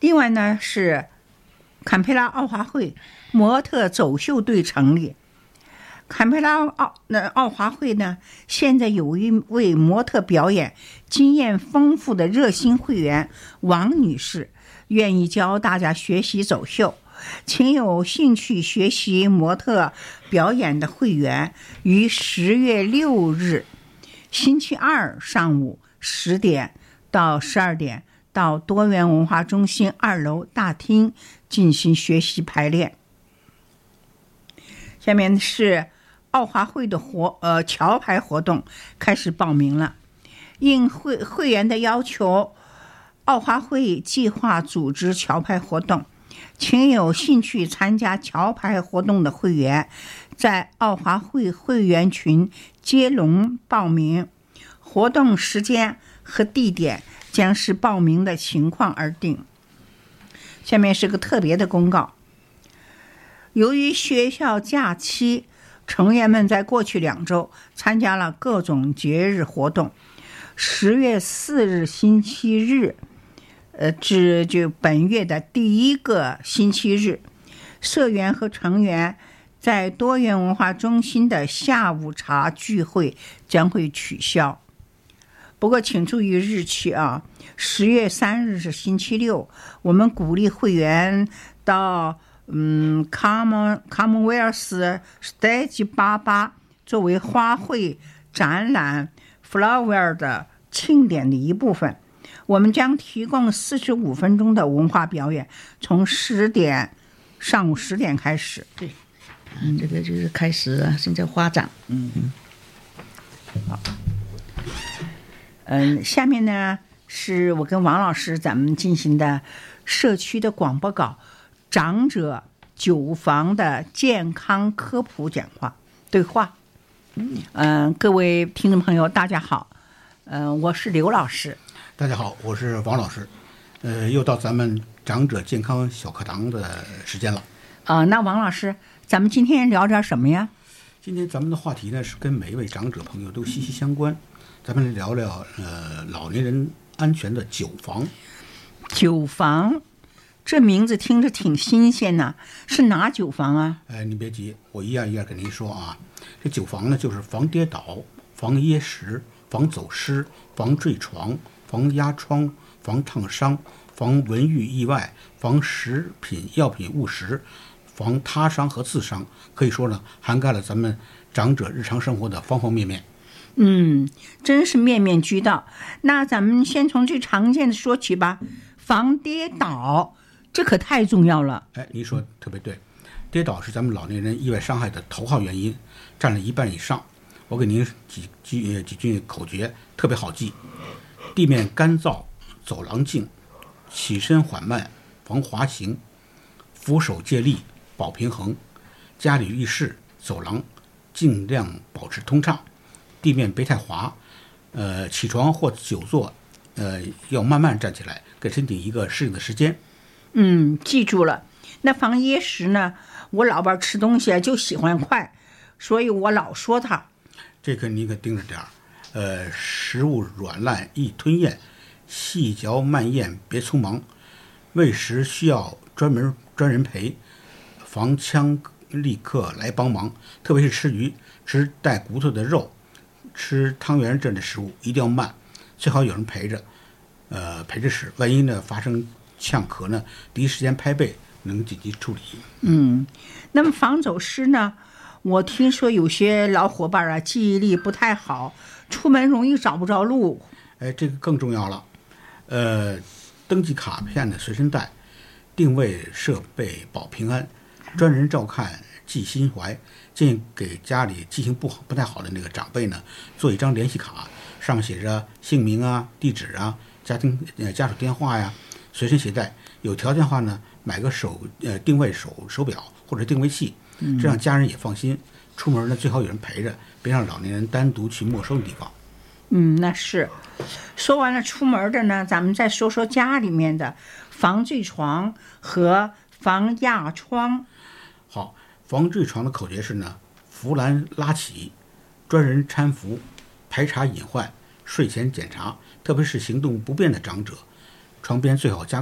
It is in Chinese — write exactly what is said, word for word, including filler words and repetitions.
另外呢是坎培拉奥华会模特走秀队成立。坎培拉奥那奥华会呢，现在有一位模特表演经验丰富的热心会员王女士，愿意教大家学习走秀。请有兴趣学习模特表演的会员于十月六日星期二上午十点到十二点到多元文化中心二楼大厅进行学习排练。下面是奥华会的活呃桥牌活动开始报名了。应会会员的要求，奥华会计划组织桥牌活动，请有兴趣参加桥牌活动的会员在奥华会会员群接龙报名。活动时间和地点将视报名的情况而定。下面是个特别的公告，由于学校假期，成员们在过去两周参加了各种节日活动。十月四日星期日，呃，至就本月的第一个星期日，社员和成员在多元文化中心的下午茶聚会将会取消。不过请注意日期啊，十月三日是星期六，我们鼓励会员到嗯 Common Commonwealth Stage 八八作为花卉展览 Flower 的庆典的一部分。我们将提供四十五分钟的文化表演，从十点上午十点开始。 对，嗯，这个就是开始啊，现在花展。 嗯嗯，好。嗯，下面呢是我跟王老师咱们进行的社区的广播稿，长者酒房的健康科普讲话对话。嗯、呃，各位听众朋友大家好，嗯、呃，我是刘老师。 大家好，我是王老师。呃，又到咱们长者健康小课堂的时间了。 啊、呃，那王老师，咱们今天聊点什么呀？ 今天咱们的话题呢是跟每一位长者朋友都息息相关。咱们聊聊呃老年人安全的酒房。 酒房，这名字听着挺新鲜呐，是哪酒房啊？ 哎，您别急，我一样一样跟您说啊。这酒房呢，就是防跌倒、防噎食、防走失、防坠床、防压疮、防烫伤、防文娱意外、防食品药品误食、防他伤和自伤，可以说呢，涵盖了咱们长者日常生活的方方面面。 嗯，真是面面俱到。那咱们先从最常见的说起吧，防跌倒，这可太重要了。 哎，您说特别对，跌倒是咱们老年人意外伤害的头号原因，占了一半以上。我给您几句几句口诀，特别好记：地面干燥，走廊静，起身缓慢，防滑行，扶手借力，保平衡。家里浴室、走廊尽量保持通畅。地面别太滑，呃，起床或久坐，呃，要慢慢站起来，给身体一个适应的时间。 嗯，记住了。那防噎食呢？我老伴吃东西就喜欢快，所以我老说他。 这个你可盯着点儿，呃，食物软烂易吞咽，细嚼慢咽别匆忙，喂食需要专门专人陪，防枪立刻来帮忙，特别是吃鱼、吃带骨头的肉。吃汤圆这类食物一定要慢，最好有人陪着，呃，陪着吃。万一呢发生呛咳呢，第一时间拍背，能紧急处理。 嗯，那么防走失呢？我听说有些老伙伴啊，记忆力不太好，出门容易找不着路。 哎，这个更重要了。呃，登记卡片的随身带，定位设备保平安，专人照看记心怀。建议给家里记性不好、不太好的那个长辈呢，做一张联系卡，上面写着姓名啊、地址啊、家庭呃家属电话呀，随身携带。有条件的话呢，买个手呃定位手手表或者定位器，这样家人也放心。出门呢，最好有人陪着，别让老年人单独去陌生的地方。 嗯，那是。说完了出门的呢，咱们再说说家里面的防坠床和防压疮。 好。防坠床的口诀是呢：扶栏拉起，专人搀扶，排查隐患，睡前检查，特别是行动不便的长者，床边最好加